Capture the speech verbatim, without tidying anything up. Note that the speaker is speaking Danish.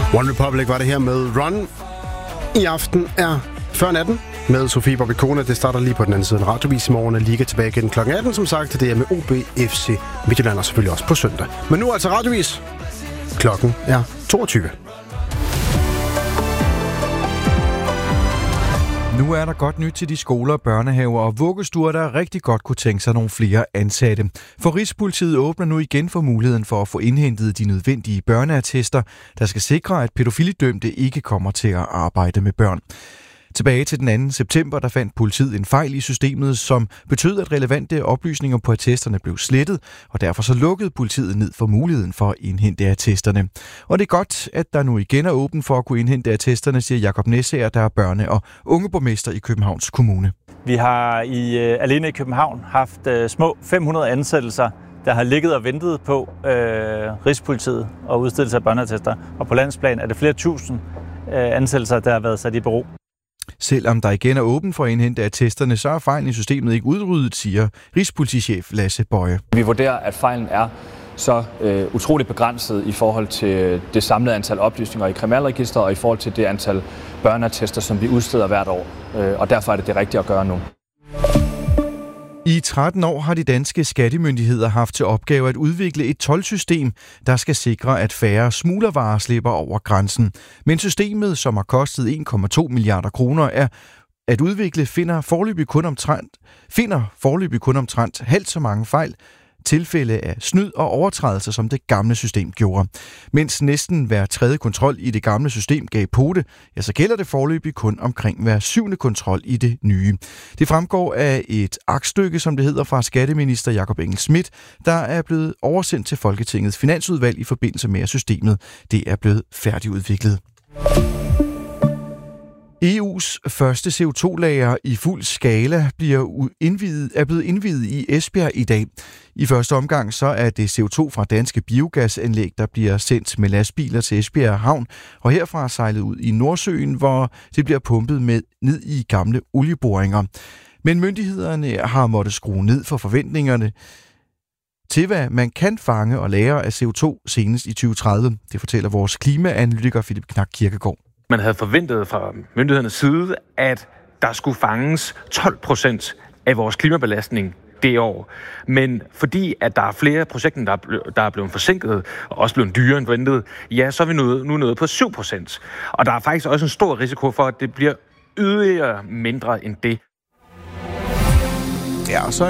One Republic var det her med Run. I aften er før natten med Sofie Bobby-Kone. Det starter lige på den anden side af Radiovis i morgen, og Liga tilbage igen klokken atten, som sagt. Det er med O B, F C Midtjylland, og selvfølgelig også på søndag. Men nu altså Radiovis. Klokken er toogtyve. Nu er der godt nyt til de skoler, børnehaver og vuggestuer, der rigtig godt kunne tænke sig nogle flere ansatte. For Rigspolitiet åbner nu igen for muligheden for at få indhentet de nødvendige børneattester, der skal sikre, at pædofilidømte ikke kommer til at arbejde med børn. Tilbage til den anden september, der fandt politiet en fejl i systemet, som betød, at relevante oplysninger på attesterne blev slettet, og derfor så lukkede politiet ned for muligheden for at indhente attesterne. Og det er godt, at der nu igen er åben for at kunne indhente attesterne, siger Jakob Næsager, der er børne- og ungeborgmester i Københavns Kommune. Vi har i, alene i København haft uh, små fem hundrede ansættelser, der har ligget og ventet på uh, Rigspolitiet og udstedelse af børneattester. Og på landsplan er det flere tusind uh, ansættelser, der har været sat i bero. Selvom der igen er åben for at indhente attesterne, så er fejlen i systemet ikke udryddet, siger Rigspolitichef Lasse Bøje. Vi vurderer, at fejlen er så øh, utroligt begrænset i forhold til det samlede antal oplysninger i kriminalregisteret og i forhold til det antal børneattester, som vi udsteder hvert år. Øh, og derfor er det det rigtige at gøre nu. I tretten år har de danske skattemyndigheder haft til opgave at udvikle et toldsystem, der skal sikre, at færre smuglervarer slipper over grænsen. Men systemet, som har kostet en komma to milliarder kroner, er at udvikle, finder foreløbig kun omtrent, finder foreløbig kun omtrent halvt så mange fejl, tilfælde af snyd og overtrædelser, som det gamle system gjorde. Mens næsten hver tredje kontrol i det gamle system gav pote, ja, så gælder det foreløbig kun omkring hver syvende kontrol i det nye. Det fremgår af et aktstykke, som det hedder, fra skatteminister Jakob Engel-Schmidt, der er blevet oversendt til Folketingets finansudvalg i forbindelse med, at systemet det er blevet færdigudviklet. E U's første C O to lager i fuld skala bliver indviet, er blevet indviet i Esbjerg i dag. I første omgang så er det C O to fra danske biogasanlæg, der bliver sendt med lastbiler til Esbjerg Havn, og herfra sejlet ud i Nordsøen, hvor det bliver pumpet med ned i gamle olieboringer. Men myndighederne har måttet skrue ned for forventningerne til, hvad man kan fange og lagre af C O to senest i tyve tredive. Det fortæller vores klimaanalytiker Philip Knak Kirkegaard. Man havde forventet fra myndighedernes side, at der skulle fanges tolv procent af vores klimabelastning det år. Men fordi at der er flere projekter, der er, ble- der er blevet forsinket og også blevet dyrere end ventet, ja, så er vi nu, nu nået på syv procent. Og der er faktisk også en stor risiko for, at det bliver yderligere mindre end det. Ja, så